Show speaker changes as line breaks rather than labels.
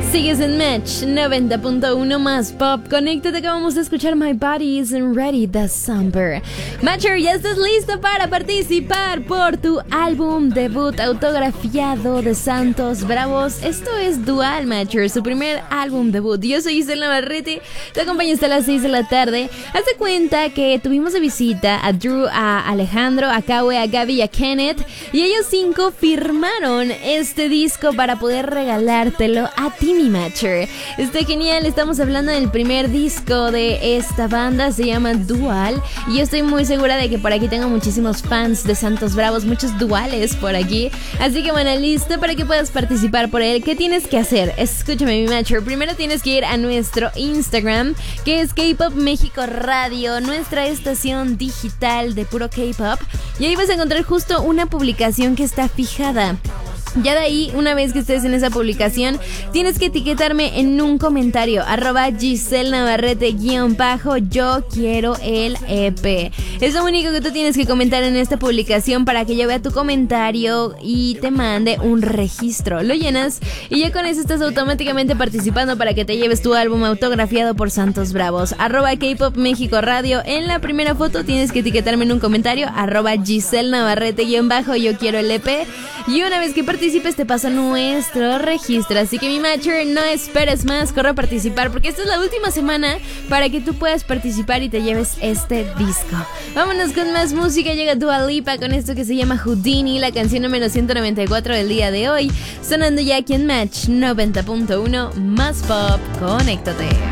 Sigues en Match 90.1 más pop. Conéctate, acabamos de escuchar My Body Isn't Ready de Samper. Matcher, ya estás listo para participar por tu álbum debut autografiado de Santos Bravos. Esto es Dual Matcher, su primer álbum debut. Yo soy Giselle Navarrete, te acompaño hasta las 6 de la tarde. Haz de cuenta que tuvimos de visita a Drew, a Alejandro, a Kawe, a Gaby y a Kenneth, y ellos 5 firmaron este disco para poder regalártelo a ti, mi Matcher. Está genial, estamos hablando del primer disco de esta banda, se llama Dual, y yo estoy muy segura de que por aquí tengo muchísimos fans de Santos Bravos, muchos duales por aquí, así que bueno, listo para que puedas participar por él. ¿Qué tienes que hacer? Escúchame, mi Matcher, primero tienes que ir a nuestro Instagram, que es K-Pop México Radio, nuestra estación digital de puro K-Pop, y ahí vas a encontrar justo una publicación que está fijada. Ya de ahí, una vez que estés en esa publicación, tienes que etiquetarme en un comentario, @Giselle Navarrete _ yo quiero el EP. Es lo único que tú tienes que comentar en esta publicación para que yo vea tu comentario y te mande un registro. Lo llenas y ya con eso estás automáticamente participando para que te lleves tu álbum autografiado por Santos Bravos. @K-Pop México Radio. En la primera foto tienes que etiquetarme en un comentario, @Giselle Navarrete _ yo quiero el EP. Y una vez que participes te paso nuestro registro. Así que mi Matcher, no esperes más, corre a participar porque esta es la última semana para que tú puedas participar y te lleves este disco. Vámonos con más música, llega Dua Lipa con esto que se llama Houdini, la canción número 194 del día de hoy, sonando ya aquí en Match 90.1 más pop. Conéctate.